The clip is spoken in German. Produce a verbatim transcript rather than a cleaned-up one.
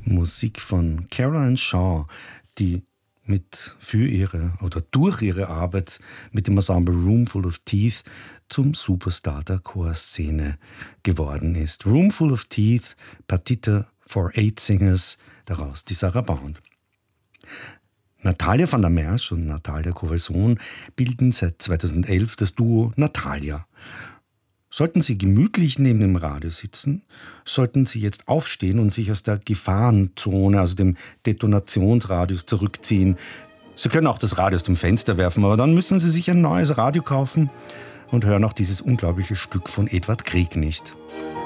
Musik von Caroline Shaw, die mit für ihre oder durch ihre Arbeit mit dem Ensemble Roomful of Teeth zum Superstar der Chorszene geworden ist. Roomful of Teeth, Partita for Eight Singers, daraus die Sarabande. Natalia van der Merch und Natalia Covalson bilden seit zweitausendelf das Duo Natalia. Sollten Sie gemütlich neben dem Radio sitzen, sollten Sie jetzt aufstehen und sich aus der Gefahrenzone, also dem Detonationsradius, zurückziehen. Sie können auch das Radio aus dem Fenster werfen, aber dann müssen Sie sich ein neues Radio kaufen und hören auch dieses unglaubliche Stück von Edvard Grieg nicht.